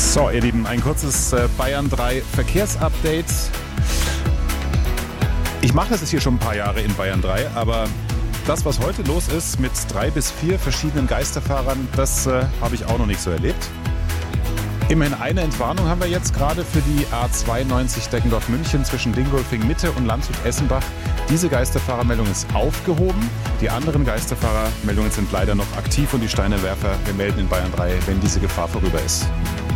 So, ihr Lieben, ein kurzes Bayern 3 Verkehrsupdate. Ich mache das jetzt hier schon ein paar Jahre in Bayern 3, aber das, was heute los ist mit 3 bis 4 verschiedenen Geisterfahrern, das habe ich auch noch nicht so erlebt. Immerhin eine Entwarnung haben wir jetzt gerade für die A92 Deggendorf-München zwischen Dingolfing Mitte und Landshut-Essenbach. Diese Geisterfahrermeldung ist aufgehoben. Die anderen Geisterfahrermeldungen sind leider noch aktiv und die Steinewerfer, wir melden in Bayern 3, wenn diese Gefahr vorüber ist.